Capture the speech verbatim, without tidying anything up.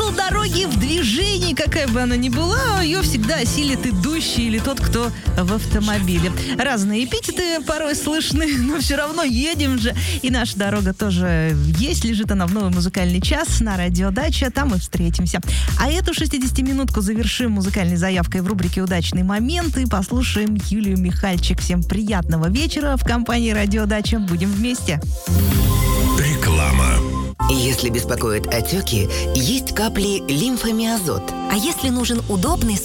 Ну, дороги в движении, какая бы она ни была, ее всегда осилит идущий или тот, кто в автомобиле. Разные эпитеты порой слышны, но все равно едем же. И наша дорога тоже есть, лежит она в новый музыкальный час на радиодаче, там мы встретимся. А эту шестидесятиминутку завершим музыкальной заявкой в рубрике «Удачный момент» и послушаем Юлию Михальчик. Всем приятного вечера в компании «Радиодача». Будем вместе. Реклама. Если беспокоят отеки, есть капли лимфомиазот. А если нужен удобный